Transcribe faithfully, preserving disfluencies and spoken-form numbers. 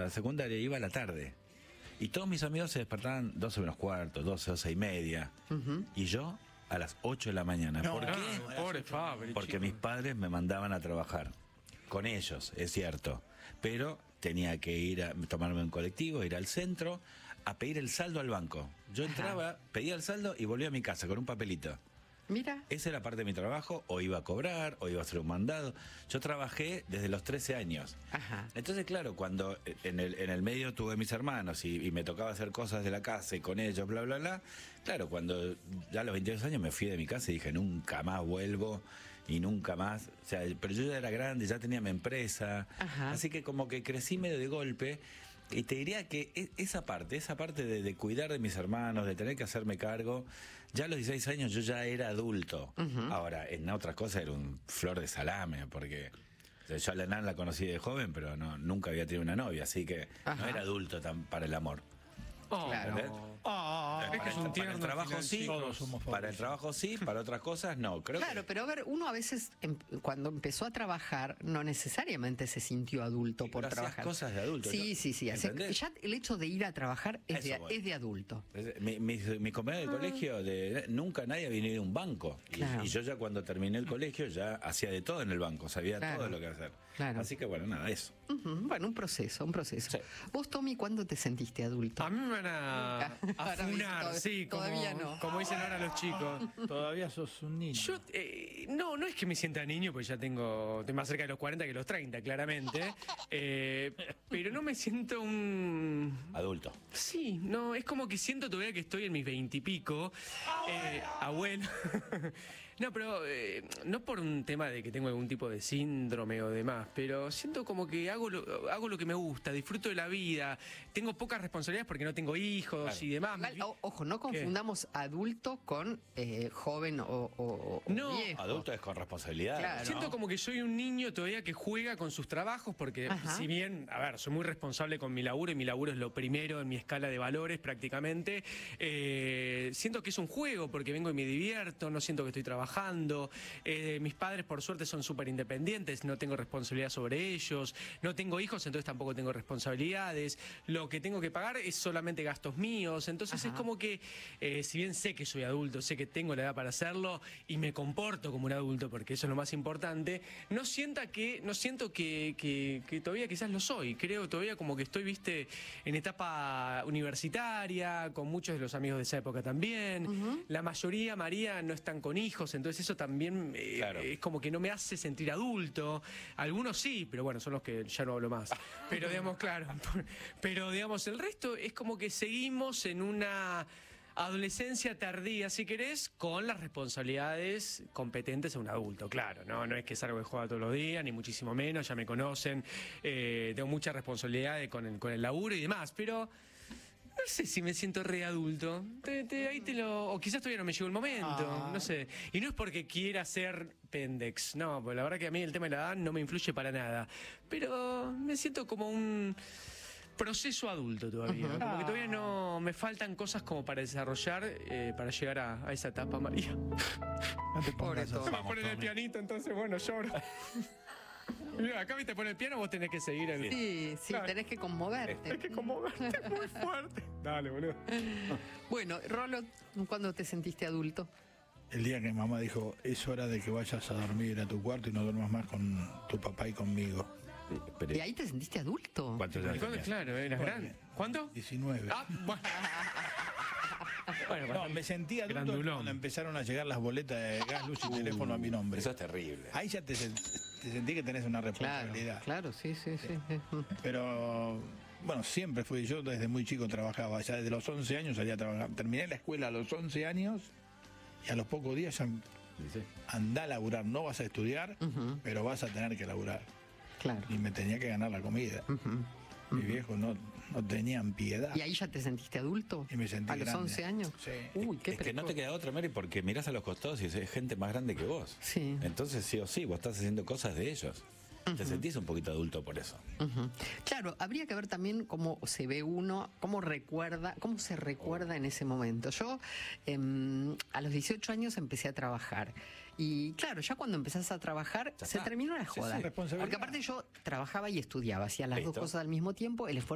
la secundaria iba a la tarde. Y todos mis amigos se despertaban doce menos cuarto, doce, doce y media. Uh-huh. Y yo a las ocho de la mañana. No, ¿Por no, qué? no, pobre Fabri, Porque chico. mis padres me mandaban a trabajar. Con ellos, es cierto. Pero tenía que ir a tomarme un colectivo, ir al centro, a pedir el saldo al banco. Yo entraba, Ajá. pedía el saldo y volvía a mi casa con un papelito. Mira. Esa era parte de mi trabajo, o iba a cobrar, o iba a hacer un mandado. Yo trabajé desde los trece años. Ajá. Entonces, claro, cuando en el, en el medio tuve mis hermanos y, y me tocaba hacer cosas de la casa y con ellos, bla, bla, bla. Claro, cuando ya a los veintidós años me fui de mi casa y dije, nunca más vuelvo y nunca más. O sea, pero yo ya era grande, ya tenía mi empresa. Ajá. Así que como que crecí medio de golpe. Y te diría que esa parte, esa parte de, de cuidar de mis hermanos, de tener que hacerme cargo, ya a los dieciséis años yo ya era adulto. Uh-huh. Ahora, en otras cosas era un flor de salame, porque yo a la Nan la conocí de joven, pero no, nunca había tenido una novia, así que Ajá. no era adulto tan para el amor. Oh, claro. Oh, es que es un para el trabajo sí, para el trabajo sí, para otras cosas no. Creo claro, que... pero a ver, uno a veces em, cuando empezó a trabajar no necesariamente se sintió adulto por trabajar. Cosas de adulto. Sí, ¿no? sí, sí. Hace, ya el hecho de ir a trabajar es, de, es de adulto. Mi, mi, mi compañero de ah. colegio, de, nunca nadie había venido a un banco. Claro. Y, y yo ya cuando terminé el colegio ya hacía de todo en el banco, sabía claro. todo lo que hacer. Claro. Así que bueno, nada, eso. Uh-huh. Bueno, un proceso, un proceso. Sí. Vos, Tommy, ¿cuándo te sentiste adulto? A mí me van a... A funar, sí, como, todavía no. Como dicen ahora los chicos. Todavía sos un niño. Yo, eh, no, no es que me sienta niño, pues ya tengo, estoy más cerca de los cuarenta que los treinta, claramente. Eh, pero no me siento un... Adulto. Sí, no, es como que siento todavía que estoy en mis veintipico. Eh, abuelo. No, pero eh, no por un tema de que tengo algún tipo de síndrome o demás, pero siento como que hago lo, hago lo que me gusta, disfruto de la vida, tengo pocas responsabilidades porque no tengo hijos claro. y demás. Igual, o, ojo, no confundamos ¿Qué? adulto con eh, joven o, o, no, o viejo. Adulto es con responsabilidad. Claro, siento ¿no? como que soy un niño todavía que juega con sus trabajos porque Ajá. si bien, a ver, soy muy responsable con mi laburo y mi laburo es lo primero en mi escala de valores prácticamente, eh, siento que es un juego porque vengo y me divierto, no siento que estoy trabajando. Eh, mis padres por suerte son súper independientes, no tengo responsabilidad sobre ellos, no tengo hijos, entonces tampoco tengo responsabilidades, lo que tengo que pagar es solamente gastos míos, entonces Ajá. es como que eh, si bien sé que soy adulto, sé que tengo la edad para hacerlo y me comporto como un adulto porque eso es lo más importante, no sienta que, no siento que, que, que todavía quizás lo soy, creo todavía como que estoy, viste, en etapa universitaria, con muchos de los amigos de esa época también, uh-huh. la mayoría, María, no están con hijos, entonces eso también eh, claro. es como que no me hace sentir adulto. Algunos sí, pero bueno, son los que ya no hablo más. Pero digamos, claro, pero digamos, el resto es como que seguimos en una adolescencia tardía, si querés, con las responsabilidades competentes a un adulto, claro, no, no es que salgo de joda todos los días, ni muchísimo menos, ya me conocen, eh, tengo muchas responsabilidades con el, con el laburo y demás, pero... No sé si me siento re adulto. Te, te, ahí te lo, o quizás todavía no me llegó el momento. Ah. No sé. Y no es porque quiera ser pendex. No, porque la verdad que a mí el tema de la edad no me influye para nada. Pero me siento como un proceso adulto todavía. Uh-huh. Como que todavía no me faltan cosas como para desarrollar eh, para llegar a, a esa etapa, María. No te pongas así. Me ponen el pianito, entonces bueno, lloro. Mira, acá viste pone el piano, vos tenés que seguir el... Sí, sí, claro. tenés que conmoverte. Tenés que conmoverte muy fuerte. Dale, boludo. Bueno, Rolo, ¿cuándo te sentiste adulto? El día que mi mamá dijo, es hora de que vayas a dormir a tu cuarto y no duermas más con tu papá y conmigo. Pero, ¿y ahí te sentiste adulto? ¿Cuántos años tenías? Claro, eras bueno, grande. ¿Cuánto? diecinueve. Ah, bueno. Bueno, no, me sentí adulto grandulón. Cuando empezaron a llegar las boletas de gas, luz y uh, teléfono a mi nombre. Eso es terrible. Ahí ya te, te sentí que tenés una responsabilidad. Claro, claro, sí, sí, sí. Pero, bueno, siempre fui yo, desde muy chico trabajaba. Ya desde los once años salía a trabajar. Terminé la escuela a los once años y a los pocos días ya sí. andá a laburar. No vas a estudiar, uh-huh. pero vas a tener que laburar. Claro. Y me tenía que ganar la comida. Uh-huh. Mi viejo no, no tenían piedad. ¿Y ahí ya te sentiste adulto? Y me sentí ¿A los grande. once años? Sí. Uy, qué es que no te queda otra, Mary, porque mirás a los costados y es gente más grande que vos. Sí. Entonces, sí o sí, vos estás haciendo cosas de ellos. Uh-huh. Te sentís un poquito adulto por eso. Uh-huh. Claro, habría que ver también cómo se ve uno, cómo recuerda, cómo se recuerda oh. en ese momento. Yo eh, a los dieciocho años empecé a trabajar. Y claro, ya cuando empezás a trabajar, ya se está. terminó la joda. Sí, sí, porque aparte yo trabajaba y estudiaba, hacía las ¿Listo? dos cosas al mismo tiempo, el esfuerzo